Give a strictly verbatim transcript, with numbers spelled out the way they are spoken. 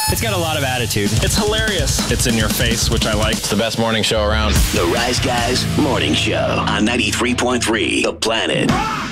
It's got a lot of attitude. It's hilarious. It's in your face, which I like. It's the best morning show around. The Rise Guys Morning Show on ninety-three point three The Planet.